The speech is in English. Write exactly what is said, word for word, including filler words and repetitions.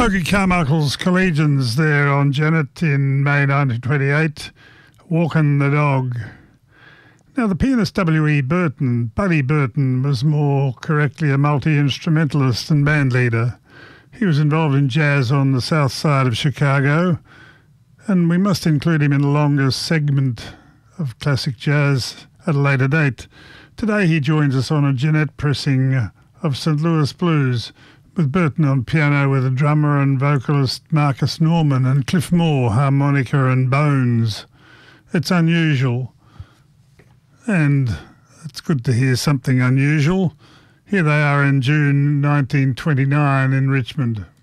Ogie Carmichael's Collegians there on Janet in May nineteen twenty-eight, Walkin' the Dog. Now, the pianist W E Burton, Buddy Burton, was more correctly a multi-instrumentalist and band leader. He was involved in jazz on the south side of Chicago, and we must include him in a longer segment of classic jazz at a later date. Today he joins us on a Jeanette pressing of Saint Louis Blues, with Burton on piano with a drummer and vocalist Marcus Norman and Cliff Moore, harmonica and bones. It's unusual, and it's good to hear something unusual. Here they are in June nineteen twenty-nine in Richmond.